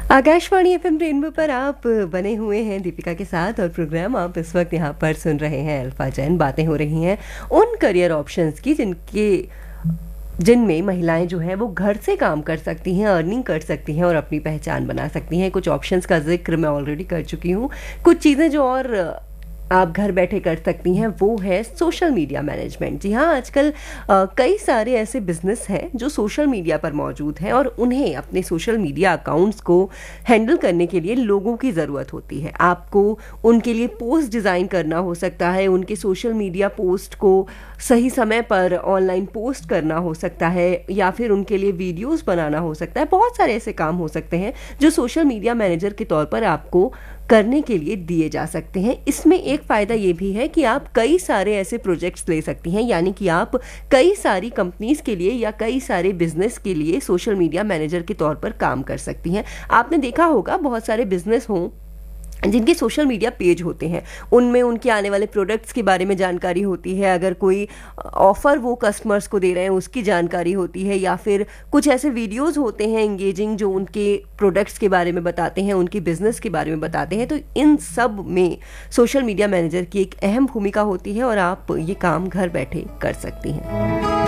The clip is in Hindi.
आकाशवाणी एफएम रेनबो पर आप बने हुए हैं दीपिका के साथ और प्रोग्राम आप इस वक्त यहाँ पर सुन रहे हैं अल्फा जैन। बातें हो रही हैं उन करियर ऑप्शंस की जिनमें महिलाएं जो हैं वो घर से काम कर सकती हैं, अर्निंग कर सकती हैं और अपनी पहचान बना सकती हैं। कुछ ऑप्शंस का जिक्र मैं ऑलरेडी कर चुकी हूँ। कुछ चीज़ें जो और आप घर बैठे कर सकती हैं वो है सोशल मीडिया मैनेजमेंट। जी हाँ, आजकल कई सारे ऐसे बिजनेस हैं जो सोशल मीडिया पर मौजूद हैं और उन्हें अपने सोशल मीडिया अकाउंट्स को हैंडल करने के लिए लोगों की ज़रूरत होती है। आपको उनके लिए पोस्ट डिज़ाइन करना हो सकता है, उनके सोशल मीडिया पोस्ट को सही समय पर ऑनलाइन पोस्ट करना हो सकता है, या फिर उनके लिए वीडियोस बनाना हो सकता है। बहुत सारे ऐसे काम हो सकते हैं जो सोशल मीडिया मैनेजर के तौर पर आपको करने के लिए दिए जा सकते हैं। इसमें एक फ़ायदा ये भी है कि आप कई सारे ऐसे प्रोजेक्ट्स ले सकती हैं, यानी कि आप कई सारी कंपनीज के लिए या कई सारे बिजनेस के लिए सोशल मीडिया मैनेजर के तौर पर काम कर सकती हैं। आपने देखा होगा बहुत सारे बिजनेस हों जिनके सोशल मीडिया पेज होते हैं, उनमें उनके आने वाले प्रोडक्ट्स के बारे में जानकारी होती है। अगर कोई ऑफ़र वो कस्टमर्स को दे रहे हैं उसकी जानकारी होती है, या फिर कुछ ऐसे वीडियोस होते हैं एंगेजिंग जो उनके प्रोडक्ट्स के बारे में बताते हैं, उनके बिजनेस के बारे में बताते हैं। तो इन सब में सोशल मीडिया मैनेजर की एक अहम भूमिका होती है और आप ये काम घर बैठे कर सकती हैं।